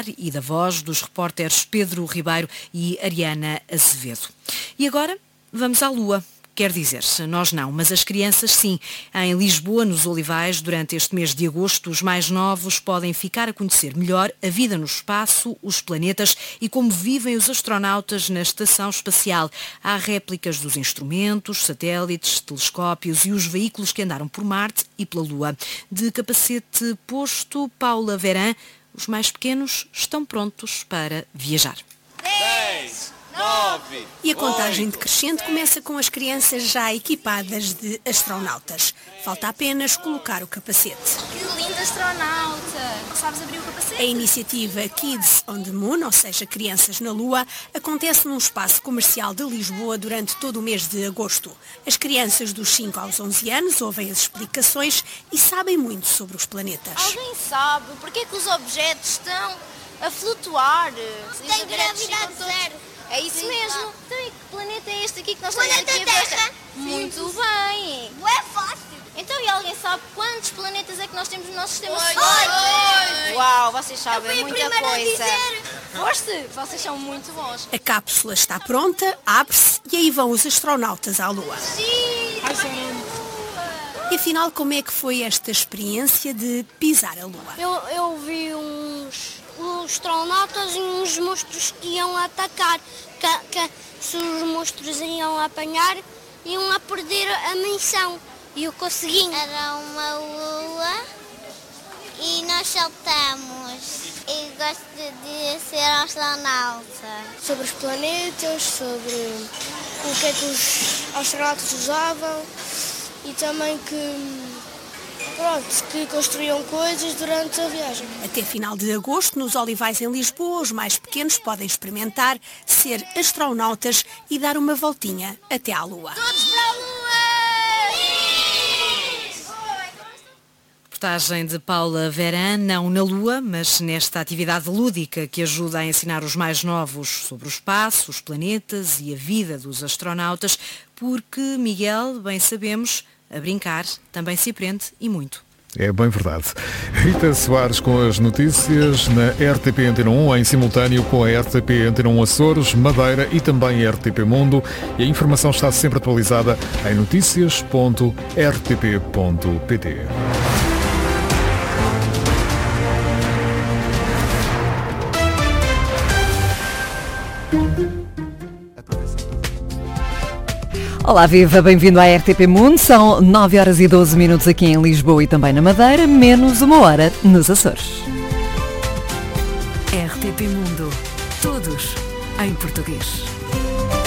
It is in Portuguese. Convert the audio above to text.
olhar e da voz dos repórteres Pedro Ribeiro e Ariana Azevedo. E agora vamos à Lua. Quer dizer, nós não, mas as crianças sim. Em Lisboa, nos Olivais, durante este mês de agosto, os mais novos podem ficar a conhecer melhor a vida no espaço, os planetas e como vivem os astronautas na estação espacial. Há réplicas dos instrumentos, satélites, telescópios e os veículos que andaram por Marte e pela Lua. De capacete posto, Paula Verã, os mais pequenos estão prontos para viajar. 10, 9, e a contagem decrescente começa com as crianças já equipadas de astronautas. Falta apenas colocar o capacete. Que lindo astronauta! Sabes abrir o capacete? A iniciativa Kids on the Moon, ou seja, Crianças na Lua, acontece num espaço comercial de Lisboa durante todo o mês de agosto. As crianças dos 5 aos 11 anos ouvem as explicações e sabem muito sobre os planetas. Alguém sabe porque é que os objetos estão a flutuar? Tem gravidade zero. É isso Sim, mesmo. claro. Então, e que planeta é este aqui que nós estamos aqui a ver? Terra. Muito bem. É fácil. Então, e alguém sabe quantos planetas é que nós temos no nosso sistema Oito. solar? Uau, vocês Eu sabem fui a muita primeira a coisa. dizer. Foste? Vocês são muito bons. A cápsula está pronta, abre-se e aí vão os astronautas à Lua. Sim! E afinal, como é que foi esta experiência de pisar a Lua? Eu vi uns astronautas e uns monstros que iam atacar. Que se os monstros iam apanhar, iam a perder a missão. E eu consegui. Era uma lua e nós saltamos. E gosto de ser astronauta. Sobre os planetas, sobre o que é que os astronautas usavam e também que construíam coisas durante a viagem. Até final de agosto, nos Olivais em Lisboa, os mais pequenos podem experimentar ser astronautas e dar uma voltinha até à Lua. Todos para a Lua! Reportagem de Paula Verã, não na Lua, mas nesta atividade lúdica que ajuda a ensinar os mais novos sobre o espaço, os planetas e a vida dos astronautas, porque, Miguel, bem sabemos, a brincar também se aprende e muito. É bem verdade. Rita Soares com as notícias na RTP Antena 1, em simultâneo com a RTP Antena 1 Açores, Madeira e também a RTP Mundo. E a informação está sempre atualizada em noticias.rtp.pt. Olá, viva, bem-vindo à RTP Mundo. São 9 horas e 12 minutos aqui em Lisboa e também na Madeira, menos 1 hora nos Açores. RTP Mundo. Todos em português.